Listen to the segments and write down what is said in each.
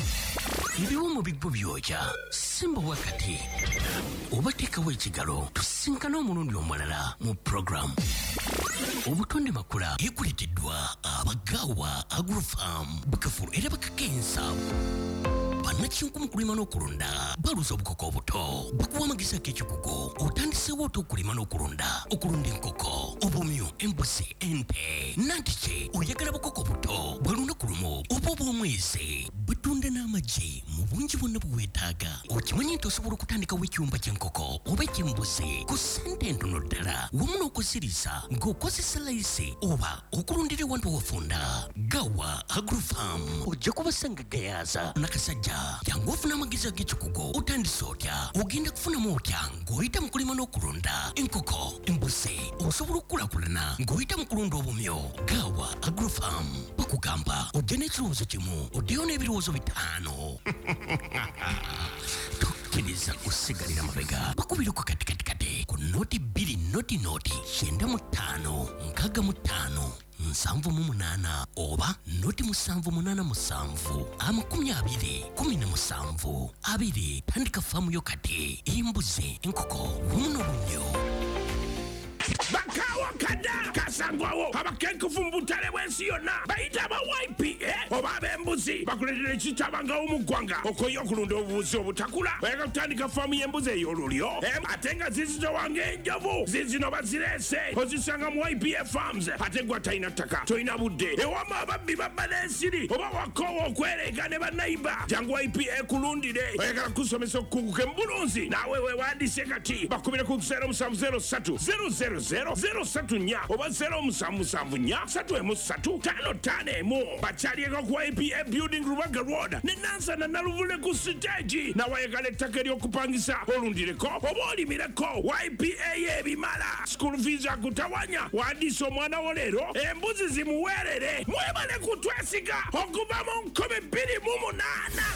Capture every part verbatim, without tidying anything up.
Ibiwo mu bigbo byoja simba wakati obateka w'ekigalo tusinkana omulundi omulala mu program obutonde makula ekulitiddwa abagawa Agrofarm Bukafulu era bakakensa bannakinku mu kulima n'okulunda baluza obukoko obuto bakuwa amagezi ag'ekikugu otandisewo oti okulima n'okulunda okulunda enkoko obumyu embuzi ente nantiki oyagala bukoko buto bwe lunaku lumu oba obw'omwezi butunda n'amagi mu bungi bwonna bweweetaaga okimanyi nti osobola okutandikawo ekyumba ky'enkoko oba eky'embuzi ku ssente entono ddala wamu n'okuziriza ng'okozesa layisi oba okulundira ewantu wafunda gawa Agrofarm ojja kubasanga gayaza nakasajja jangu ofuna amagezi ag'ekikugu otandise otya ogenda kufunamu otya ng'oyita mu kulima n'okulunda enkoko embuzi osobola okukulakulana ng'oyita mu kulunda obumyo gawa Agrofarm bakugamba ojja n'ekirowoozo kimu oddeyo n'ebirowoozo bitaano tokkiriza kusigalira mabega bakubira ku katikatikati ku noti bbiri noti noti kyenda mu ttaano nkaaga mu ttaano nsanvu mu munaana oba noti musanvu munaana musanvu amakumi abiri kumi na musanvu abiri tandika faamu yo kati embuzi enkoko wamu n'obumyo bakawa kada kasangwawo abakenkufu mu butale bw'ensi yonna bayita aba Y P A oba ab'embuzi bakuleetera ekitabangawo mu ggwanga okoye okulunda obubuzi obutakula oyagala kutandika faamu y'embuzi ey'olulyo ate nga zizitowanga enjovu zizino bazireese ozisanga mu Y P A Farms ate gwa talina ttaka tolina budde ewama ababbi babba n'ensiri oba wakoowa okwereega ne bannayiba jangu Y P A kulundire oyagala kusomesa okukunguka embulunzi naawe weewandiise kati bakubire ku zero musanvu zero ssatu zero zero zero zero satu nnya oba zero musanvu musanvu nnya satu emu ssatu ttaano ttaano emu bakyalieko ku Y P A Building Rubaga Road ne Nansana Naluvule ku siteegi nawayagala ettaka ery'okupangisa olundireko oba olimireko Y P A y'ebimala school fees akutawanya wandiisa omwana wo leero embuzi zimuweerere mwebale kutwesiga okuva mu nkumi bbiri mu munaana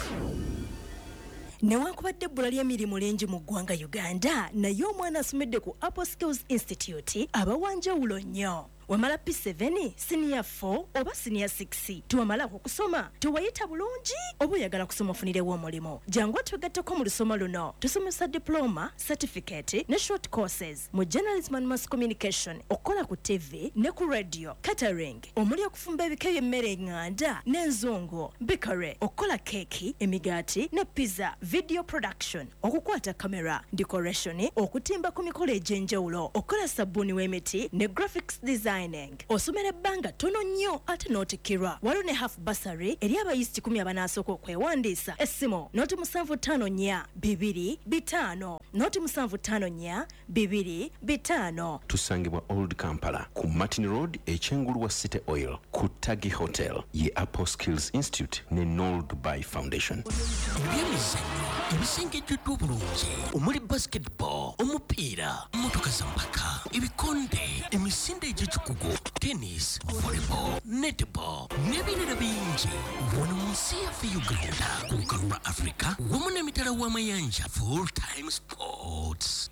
newankubadde ebbula ly'emirimu lingi mu ggwanga Uganda naye omwana asomedde ku Apple Skills Institute abawanjawulo nnyo wamala P seven senior four oba senior six tuwamala okusoma tuwayita bulungi oba oyagala kusoma ofunirewo omulimu jangu twegatteko mu lusoma luno tusomesa diploma certificate ne short courses mu journalism and mass communication okola ku T V ne ku radio catering omuli okufumba ebika by'emmere enganda n'enzungu bikare okola keki emigaati ne pizza video production okukwata camera decoration okutimba ku mikolo egy'enjawulo okola sabbuuni w'emiti ne graphics design osomera ebbanga tono nnyo ate n'otikirwa waliwo ne half basary eri abayizi kikumi abanaasooka okwewandiisa essimu noti musanvu ttaano nnya bibiri bitaano noti musanvu ttaano nnya bibiri bitaano tusangibwa Old Kampala ku Martin Road ekyengulu wa City Oil ku Tagi Hotel ye Apple Skills Institute ne Noel Dubai Foundation ebyemizannyo ebisengejjeddwa obulungi omuli basketball omupiira motoka za mpaka ebikonde emisinde egy'ekikugu tennis volleyball netball n'ebirala bingi wano mu nsi yaffe Uganda ku lukalu lwa Africa wamu n'emitala w'amayanja full time sports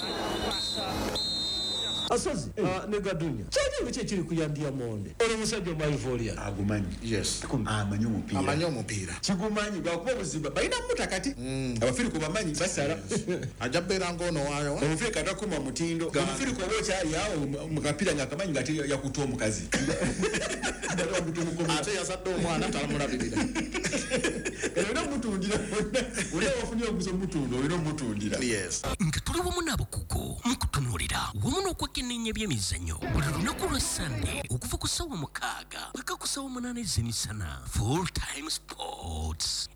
asozi negadunya kyali biki kiri kuyandia monde ole musajja maivolia agumanyi yes amanyi omupiira amanyi omupiira kigumanyi bakuba buzimba balina mutakati abafiri ku bamanyi basala ajabera ngono wayo omufiri katakuma mutindo omufiri ko bocha yawo mukapira nyakamanyi ngati yakutoa omukazi ndalo mutumuko ate yasadde omwana talamulabirira era mutundira ole wafunye okuzo mutundo ole mutundira yes nkatuli wamu n'abakugu mukutunulira wamu n'okwekenneenya by'emizannyo buli lunaku lwa Sunday okuva ku ssaawa mukaaga paka ku ssaawa munaana ez'emisana full time sports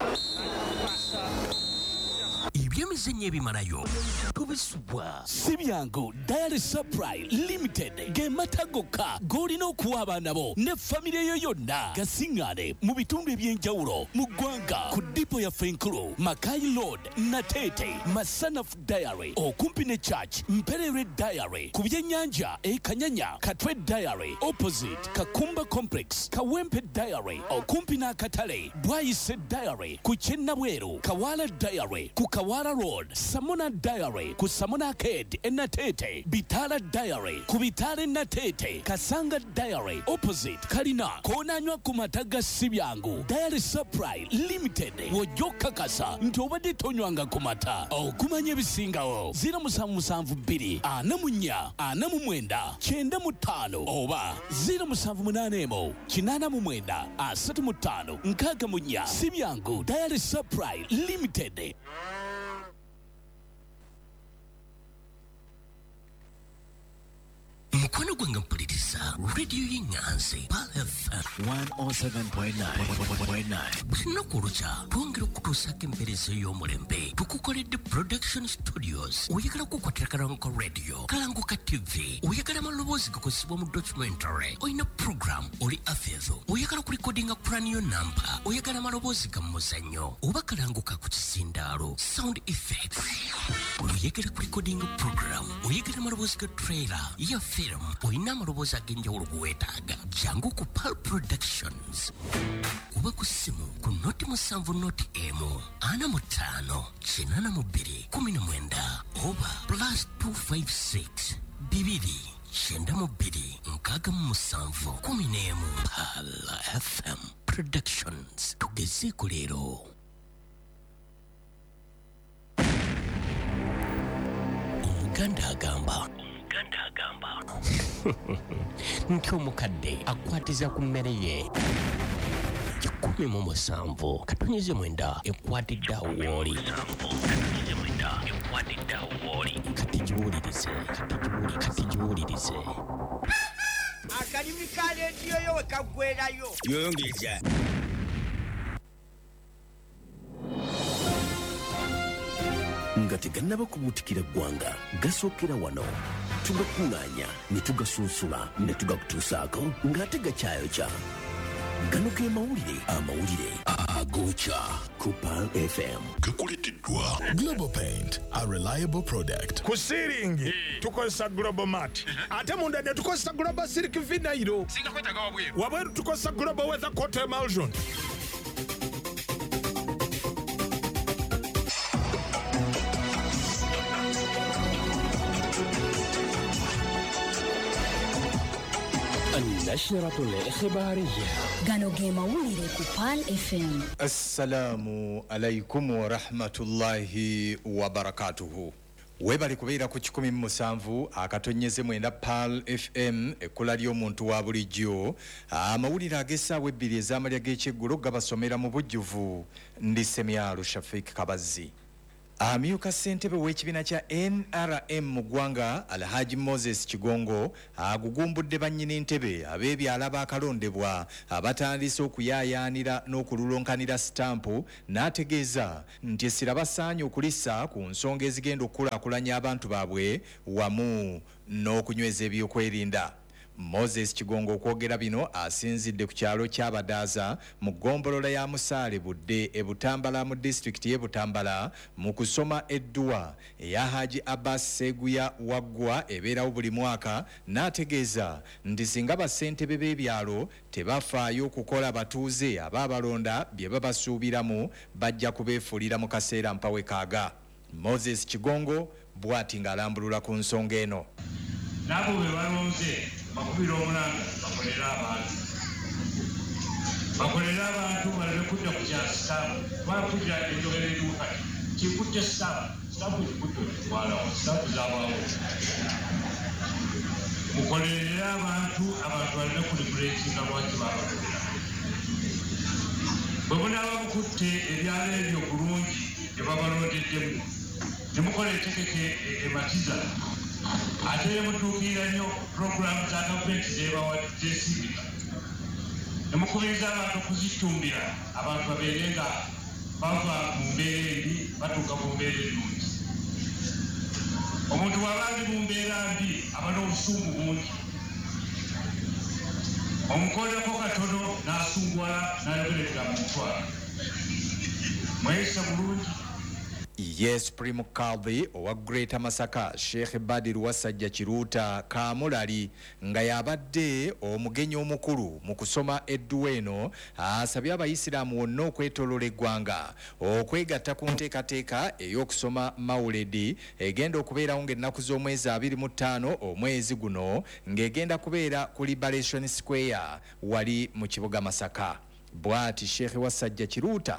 ebyemizannyo ebimalayo tubisubwa si byangu Diary Supply Limited ge matagoka g'olina okuwa abaana bo ne famire yo yonna gasiŋŋaane mu bitundu eby'enjawulo mu ggwanga ku dipo yaffe enkulu Makai Road Natete Masanafu Diary okumpi ne Church Mperere Diary ku byennyanja e Kanyanya Katwe Diary opposite Kakumba Complex Kawempe Diary okumpi n'akatale Bwayise Diary ku Kyennabweru Kawala Diary ku Kawara Road, Samona Diary, ku Samona Arcade, Enatete, Bitala Diary, ku Bitale Natete, Kasanga Diary, opposite Kalina, Konanywa kumataga Sibyangu, Diary Supply Limited, Wojoka Kasa, Ntobade Tonywanga kumata, o kumanye bisinga o, zira musamu musanvu biri, ana munya, ana mumwenda, chenda mutano, oba, zira musanvu munanemo, chinana mumwenda, asatu mutano, nkaga munya, Sibyangu, Diary Supply Limited. Mukwano gwange mpuliriza radio y'Enganzi Pal F M one oh seven point nine. Lunaku olukya twongera okutuusako empeereza y'omulembe tukukoledde production studios. Oyagala okukwatira Kalanguka radio, Kalanguka T V, oyagala amaloboozi gakozesebwa mu documentary, oyina program oli afeezo, oyagala kulikodinga kuraniyo nampa, oyagala amaloboozi ga muzannyo oba Kalanguka ku kizindaalo sound effects, oyagala kulikodinga program, oyagala amaloboozi ga trailer ya film, oyina amaloboozi ag'enjawulo kuweetaaga, jangu ku Pal Productions. Kuba ku simu ku noti musanvu noti emu ana mutaano kinana mu bbiri kumi na mwenda oba plus two five six bibiri kyenda mu bbiri nkaaga mu musanvu kumi n'emu. Pal F M Productions, tugezeeko leero. Omuganda agamba Omuganda agamba nti omukadde akwatiza ku mmere ye kikumi mu musanvu katonyize mwenda ekwatidde awo wooli kati giwulirize kati giwulirize akalimu ka leediyo yo we kaggwerayo yongeza nga tegannaba kubuutikira ggwanga gasookera wano tugakuŋŋaanya ne tugasunsula ne tugakutuusaako ng'ate gakyayokya. Gano ge mawulire amawulire agookya ku Pal F M. Gakuleteddwa Global Paint, a reliable product. ku siringi tukozesa Global Mat, ate munda ne tukozesa Global Silk Vinyl, singa kwetaga wabweru wabweru tukozesa Global Weather Coat Emulsion. النشرة الإخبارية gano ge mawulire ku Pal F M. Assalamu alaikum wa rahmatullahi wa barakatuhu. Webali kubeera ku kikumi mu musanvu akatonyeze mwenda Pal F M ekkola ly'omuntu wa bulijjo. Amawulire ag'essaawa ebbiri ez'amalya g'ekyeggulo gabasomera mu bujjuvu. Ndi Semyalo Shafik Kabazzi. Amyuka ssentebe w'ekibiina kya N R M mu ggwanga Alhaji Moses Kigongo agugumbudde bannyini ntebe ab'ebyala baakalondebwa abatandise okuyaayaanira n'okululonkanira sitampu n'ategeeza nti essira basaanye okulissa ku nsonga ezigenda okukulaakulanya abantu baabwe wamu n'okunyweza ebyokwerinda. Moses Kigongo okwogera bino asinzidde ku kyalo ky'Abadaaza mu ggombolola ya Musaale Budde e Butambala mu disitulikiti y'e Butambala mu kusoma edduwa eya Haji Abbas Seguya Waggwa ebeerawo buli mwaka, n'ategeeza nti singa bassentebe b'ebyalo tebafaayo okukola abatuuze abaabalonda bye babasuubiramu bajja kubeefuulira mu kaseera mpawe kaaga. Moses Kigongo bw'ati ng'alambulula ku nsonga eno. nabo be balonze bakubira omulanga bakolera abantu bakolera abantu baleme kujja ku kyasitamu bakujja enjogera eduuka kikutte sitamu sitamu kikutte walawo sitamu zabawo mukolerera abantu abantu baleme kulikuleetinga lwaki babakolera bwe munaaba mukutte ebyalo ebyo bulungi bye babalondeddemu temukola etegeke ematiza ate mutuukirira nnyo puroguramu za gavumenti zesibika nemukubiriza abantu okuzitumbira abantu babeere nga bava mu mbeera embi batuuka mu mbeera ennungi. Omuntu bw'aba ali mu mbeera mbi aba n'obusungu bungi, omukoleko katono n'asunguwala n'ayogerera mu ntwala. Mweyisa bulungi. Ye Supreme Kadhi owa Greater Masaka Sheikh Badir Wasajja Kiruuta Kamulali nga yabadde omugenyi omukulu mu kusoma edduwa eno asabye abayisiraamu wonna okwetoloola eggwanga okwegatta ku nteekateeka ey'okusoma mawulidi egenda okubeerawo ng'ennaku z'omwezi abiri mu ttaano omwezi guno ng'egenda kubeera ku Liberation Square wali mu kibuga Masaka. Bw'ati Sheikh Wasajja Kiruuta.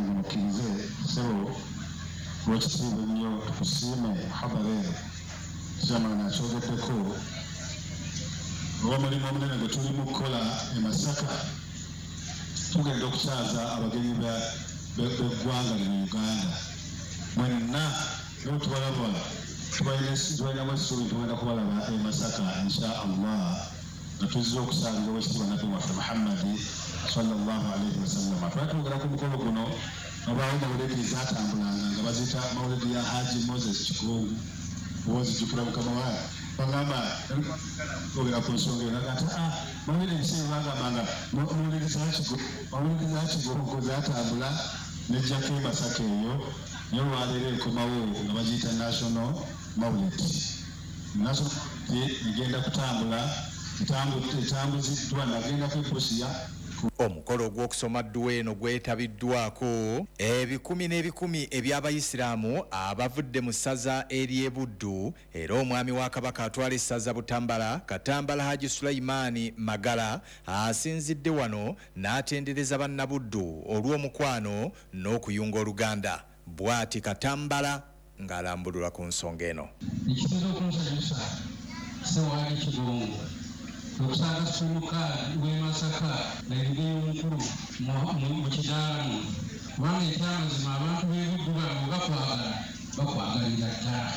Wekitiibwa ennyo tukusiime habare kyamana akyogeddeko olw'omulimu omunene gwe tulimu kukola e Masaka tugenda okukyaza abagenyi b'eggwanga lino Uganda mwenna n'otubalaba tubalinamu essuubi tugenda kubalaba e Masaka insha Allah nga tuzza okusaalira owekitiibwa nabbi waffe Muhammadi sallallahu alaihi wasallam. Twali twogera ku mukolo guno abaawo mawulidi zatambulanga nga bazita mawulidi ya Haji Moses Kigongo owazijjukira mukama waayo bagamba twogera ku nsonga eyo naga nti ah mawulidi nkiseera bagambanga mawulidi za Kigongo zatambula nejjako e Masaka eyo naye olwaleero ekomawo nga bagiyita national mawulidi. National egenda kutambula etambuziddwa nagenda kwebosiya. Omukolo ogw'okusoma dduwa eno gwetabiddwako ebikumi n'ebikumi eby'abayisiraamu abavudde mu ssaza ery'e Buddu era omwami wa Kabaka atwala essaza Butambala Katambala Haji Sulaimaani Magala asinzidde wano n'atendereza bannabuddu olw'omukwano n'okuyunga Oluganda. Bw'ati Katambala ng'alambulula ku nsonga eno. Ekiteezo okunsanyusa Ssewaali Kigongo okusanga Sumukali w'e Masaka n'endiga y'omukulu mu kidaala muno kubanga ekyamazima abantu b'e Buddu bano bakwagala bakwagalira ddala.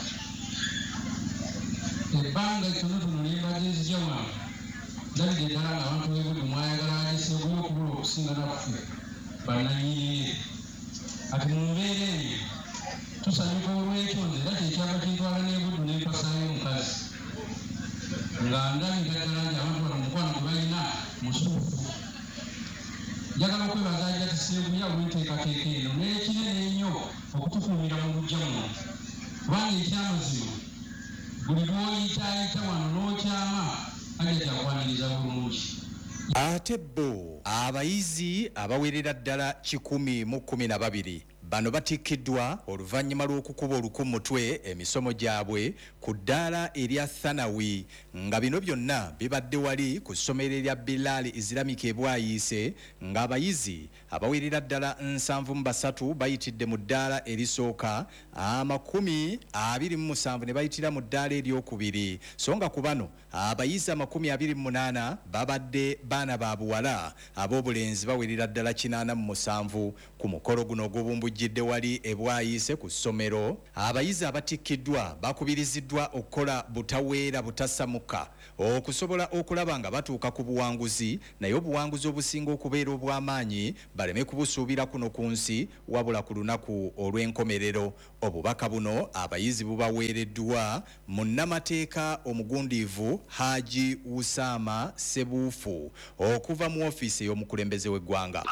Ebbanga ettonotono ly'embadde ezijja wano ndabidde ddala ng'abantu b'e Buddu mwayagala agiseeguyo okubula okusinga naffe bannannyiniye. Ati mu mbeera eyo tusanyuka olw'ekyo nze era kyekyava kintwala n'e Buddu n'empasaayo omukazi nga ndabika ddala nti abantu bano omukwano gwe balina musuufu. Njagala okwebaza ajja tiseeguya olw'enteekateeka eno n'ekinene ennyo okutukuumira mu lujja muno kubanga ekyamazima buli lw'oyitaayita wano n'okyama ajja kyakwaniriza bulungi. Ate bo abayizi abawerera ddala kikumi mu kkumi na babiri bano batikkiddwa oluvannyuma lw'okukuba olukumutwe emisomo gyabwe ku ddaala erya Thanawi nga bino byonna bibadde wali ku ssomero erya Bilal Islamic e Bwayiise ng'abayizi abawerera ddala nsanvu mu basatu bayitidde mu ddaala erisooka amakumi abiri mu musanvu ne bayitira mu ddaala eryokubiri so nga ku bano abayizi amakumi abiri mu munaana babadde baana ba buwala ab'obulenzi bawerera ddala kinaana mu musanvu. Ku mukolo guno ogw'obumbujjidde wali e Bwayiise ku ssomero abayizi abatikkiddwa bakubiriziddwa okukola butaweera butasamuka okusobola okulaba nga batuuka ku buwanguzi naye obuwanguzi obusinga okubeera obw'amaanyi baleme kubusuubira kuno ku nsi wabula ku lunaku olw'enkomerero. Obubaka buno abayizi bubaweereddwa munnamateeka omugundiivu Haji Usama Sebuufu okuva mu ofiisi ey'omukulembeze w'eggwanga.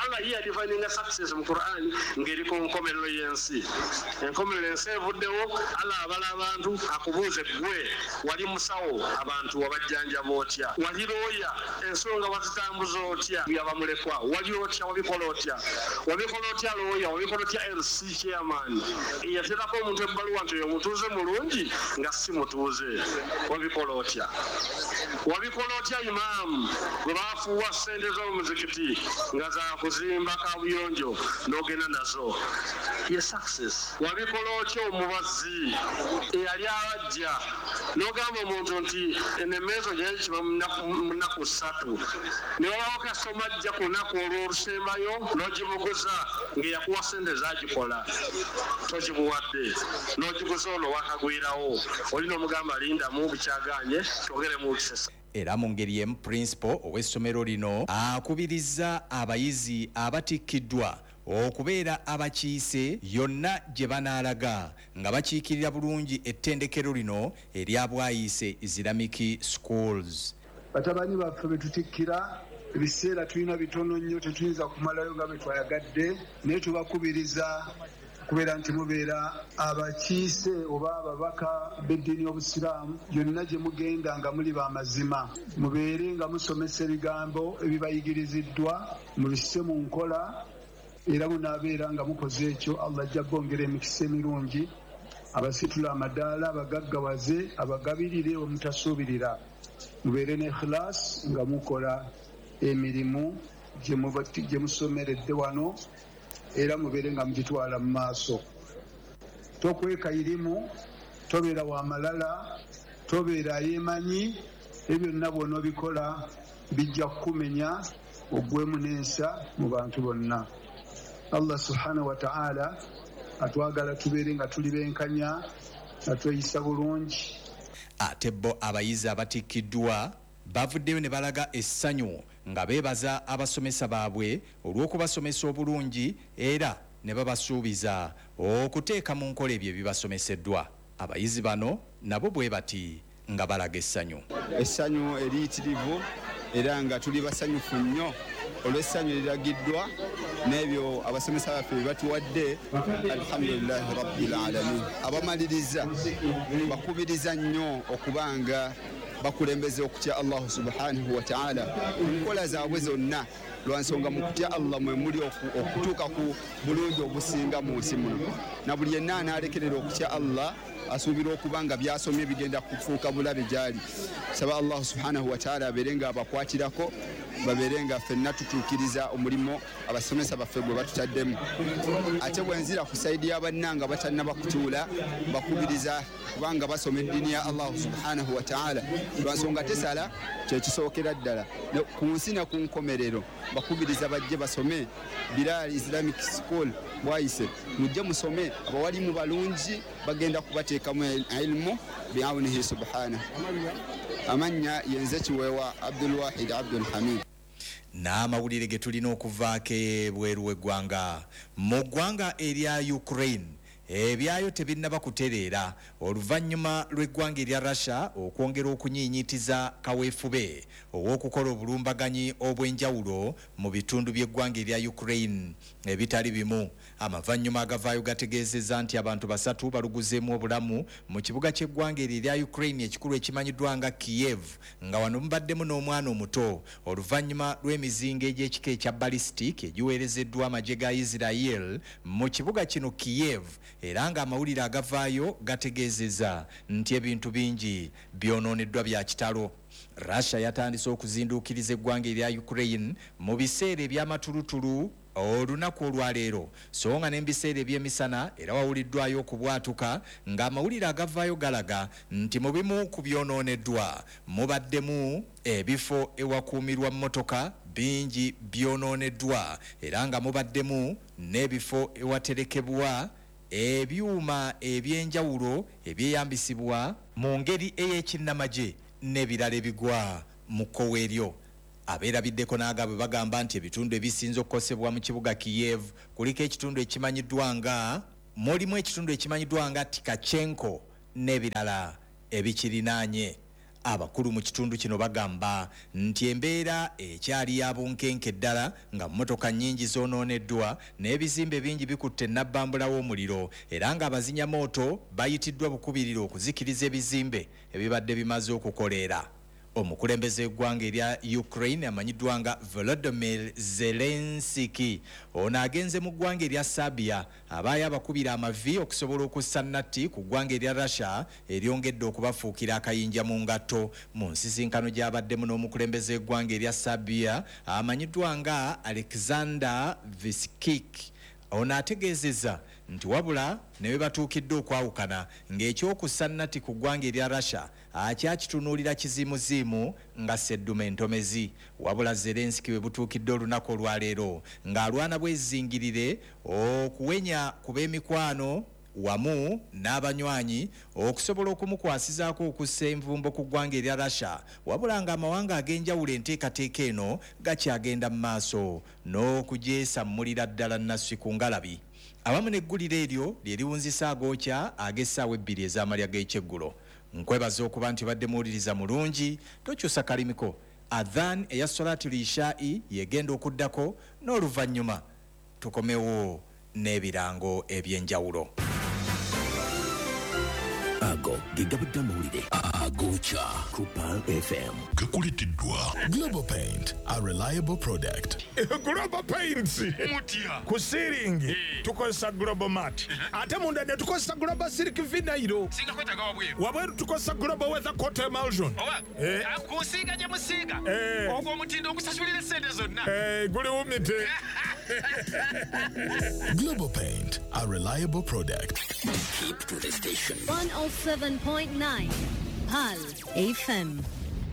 Ngeri ku nkomerero y'ensi enkomerero ensi evuddewo ala abala abantu akubuuze gwe wali musawo abantu wabajjanjaba otya wali looya ensonga wazitambuza otya yabamulekwa wali otya wabikola otya wabikola otya looya wabikola otya L C chairman yaterako omuntu ebbaluwa nti oyo mutuuze mulungi nga si mutuuze wabikola otya wabikola otya imaamu gwe baafuuwa ssente z'omuzikiti nga za kuzimba kabuyonjo n'ogenda nazo ye success. Wabikola otya omubazi eyali abajja n'ogamba omuntu nti enemeezo gyali kiba mu nnaku ssatu newabawo kasoma ajja ku lunaku olw'olusembayo n'ogimuguza ng'eyakuwa ssente zagikola togimuwadde n'ogiguza ono wakagwirawo olina omugamba lindamu bukyaganye kyogere mu kisesa. Era mu ngeri emu principal ow'essomero lino akubiriza abayizi abatikkiddwa okubeera abakiise yonna gye banaalaga nga bakiikirira bulungi ettendekero lino erya Bwayiise Islamic Schools. Batabanyi baffe betutikkira ebiseera tulina bitono nnyo tetuyinza kumalayo nga bwe twayagadde naye tubakubiriza kubeera nti mubeera abakiise oba ababaka b'eddiini y'obusiraamu yonna gye mugenda nga muli b'amazima, mubeere nga musomesa ebigambo ebibayigiriziddwa mubisse mu nkola, era munaabeera nga mukoze ekyo Allah ajja bongera emikisa emirungi, abasitula amadaala, abagaggawaze, abagabirire omutasuubirira. Mubeere ne ikhlas nga mukola emirimu gye musomeredde wano, era mubeere nga mugitwala mu maaso. Tokwekayirimu, tobeera wa malala, tobeera ayeemanyi, ebyo byonna bw'ona obikola bijja kukumenya oggwemu n'ensa mu bantu bonna. Allah subhanahu wa ta'ala atwagala tubeere nga tuli benkanya, atweyisa bulungi. Ate bo abayizi abatikkiddwa bavuddeyo ne balaga essanyu nga beebaza abasomesa baabwe olw'okubasomesa obulungi era ne babasuubiza okuteeka mu nkola ebyo ebibasomeseddwa. Abayizi bano nabo bwe bati nga balaga essanyu. Essanyu eriyitirivu era nga tuli basanyufu nnyo olw'essanyu liragiddwa n'ebyo abasomesa baffe bye batuwadde. Alhamdulillahi rabbil alamin. Abamaliriza bakubiriza nnyo okubanga bakulembeze okutya Allah subhanahu wa ta'ala nkola zaabwe zonna, lwansonga mu kutya Allah mwe muli okutuuka ku bulungi obusinga mu nsi muno, na buli yenna anaalekerera okutya Allah asuubira okubanga byasomye bigenda kufuuka bulabe gyali. Saba Allah subhanahu wa ta'ala abeere nga abakwatirako, babeere nga ffenna tutuukiriza omulimo abasomesa baffe gwe batutaddemu. Ate bwenzira ku sayidi y'abannanga batannaba kutuula, bakubiriza kubanga basoma eddiini ya Allah subhanahu wa ta'ala, lwansonga tesala kyekisookera ddala ku nsi ne ku nkomerero. Bakubiriza bajje basome Bilal Islamic School bwayise, mujje musome, abawalimu balungi bagenda kubateekamu ilmu biawunihi subhanahu. Amanya yenze kiweewa Abdul Wahid Abdul Hamid. N'amawulire ge tulina okuvaako ebweru w'eggwanga. Mu ggwanga erya Ukraine ebyayo tebinnaba kutereera oluvannyuma lw'eggwanga erya Russia okwongera okunyiinyitiza kaweefube ow'okukola obulumbaganyi obw'enjawulo mu bitundu by'eggwanga erya Ukraine ebitali bimu. Amavannyuma agavaayo gategeezezza nti abantu basatu baluguzeemu obulamu mu kibuga ky'eggwanga eryo erya Ukraine ekikulu ekimanyiddwa nga Kiev, nga wano mubaddemu n'omwana omuto oluvannyuma lw'emizinga egy'ekika ekya ballistic egiweerezeddwa amagye ga Israel mu kibuga kino Kiev, era nga amawulire agavaayo gategeezezza nti ebintu bingi byonooneddwa bya kitalo. Russia yatandise okuzinduukiriza eggwanga erya Ukraine mu biseera eby'amatulutulu olunaku olwaleero, so nga n'ebiseera eby'emisana era wawuliddwayo okubwatuka ng'amawulire agavaayo galaga nti mu bimu ku byonooneddwa mubaddemu ebifo ewakuumirwa mmotoka bingi byonooneddwa, era nga mubaddemu n'ebifo ewaterekebwa ebyuma eby'enjawulo ebyeyambisibwa mu ngeri ey'ekinnamagye n'ebirala ebigwa mu kkowe eryo. Abeerabiddeko n'agabwe bagamba nti ebitundu ebisinze okukosebwa mu kibuga Kiev kuliko ekitundu ekimanyiddwa nga mulimu ekitundu ekimanyiddwa nga Tikachenko n'ebirala ebikirinaanye. Abakulu mu kitundu kino bagamba nti embeera ekyali ya bunkenke ddala nga mmotoka nnyingi zoonooneddwa n'ebizimbe bingi bikutte nabbambula w'omuliro, era nga abazinyamooto bayitiddwa bukubiriro okuzikiriza ebizimbe ebibadde bimaze okukoleera. Omukulembeze w'eggwanga erya Ukraine amanyiddwa nga Volodymyr Zelensky ono agenze mu ggwanga erya Serbia abaayo abakubira amavi okusobola okussa nnatti ku ggwanga erya Russia eryongedde okubafuukira akayinja mu ngatto. Mu nsisinkano gy'abaddemu n'omukulembeze w'eggwanga erya Serbia amanyiddwa nga Alexander Vučić ono ategeezezza nti wabula ne bwe batuukidde okwawukana ng'ekyokussa nnatti ku ggwanga erya Russia akyakitunuulira kizimuzimu nga seddume entomezi. Wabula Zelensky bwe butuukidde olunaku olwaleero ng'alwana bwezingirire okuwenya ku b'emikwano wamu n'abanywanyi okusobola okumukwasizaako okussa envumbo ku ggwanga erya Russia, wabula ng'amawanga ag'enjawulo enteekateeka eno gakyagenda mu maaso n'okugyesammulira ddala nnassi ku ngalabi. Awamu n'egguliro eryo lye liwunzisa agookya ag'essaawa ebbiri ez'amalya g'ekyeggulo. Nkwebaza okuba nti badde muwuliriza mulungi, tokyusa kalimiko. Adhan eya Salatul Ishai yegenda okuddako n'oluvannyuma tukomewo n'ebirango ebyenjawulo. ago gegabadde amawulire agocha ku Pearl F M gakulitiddwa Global Paint, a reliable product. Global Paints Mutia. ku ceiling tukozesa Global Mat ate munda ne tukozesa Global Silk Vinyl Singa kwetaga wabweru. wabweru tukozesa Global Weather Coat Emulsion Owa. Eh. Akusinga gye musiga. Eh. Ogwo omutindo ogusasulira sente zonna. Eh, guli wumite. Global Paint, a reliable product. keep to the station one oh seven point nine Pearl F M.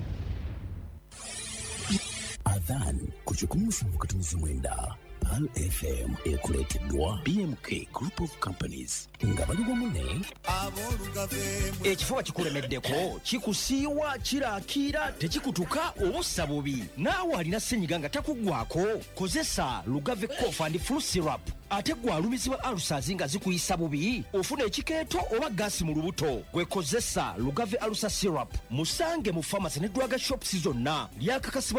adhan ku kikumi musanvu katumizi mwenda Pearl F M ekuleeteddwa B M K Group of Companies nga bali wamu ne ekifuba kikulemeddeko kikusiiwa kiraakira tekikutuka obussa bubi naawe alina ssenyiga nga takugwako kozesa Lugave Cough and Flu Syrup ate gwe alumizibwa alusazi nga zikuyisa bubi ofuna ekikeeto oba gaasi mu lubuto gwekozesa Lugave Alusa Syrup musange mu pharmacy ne drug shops zonna lyakakasibwa